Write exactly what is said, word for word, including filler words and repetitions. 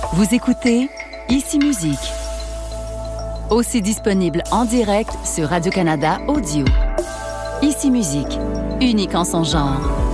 Vous écoutez Ici Musique, aussi disponible en direct sur Radio-Canada Audio. Ici Musique, unique en son genre.